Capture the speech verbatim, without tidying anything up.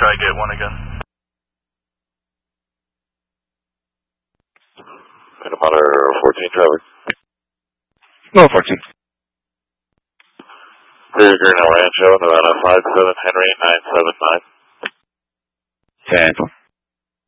try to get one again. Phantom Hunter fourteen, traffic. No, fourteen. Peregrine Rancho, Nevada five seven Henry nine seven nine. Phantom.